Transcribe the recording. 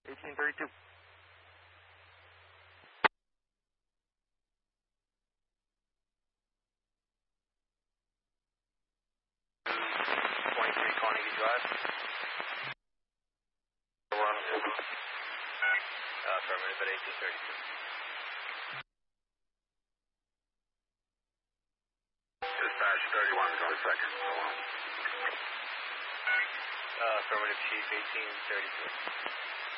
1832. Carnegie Drive. Affirmative at 1832. Dispatch 31 is on the second. Go on. Affirmative Chief 1832.